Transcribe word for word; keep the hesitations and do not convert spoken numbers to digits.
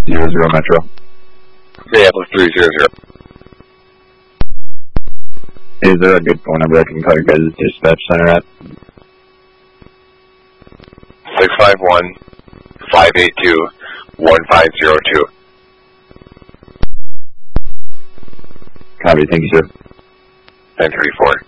zero zero Metro. Minneapolis three zero zero. Is there a good phone number I can call your guys' dispatch center at? six five one, five eight two, one five zero two. Copy, thank you, sir. ten thirty-four.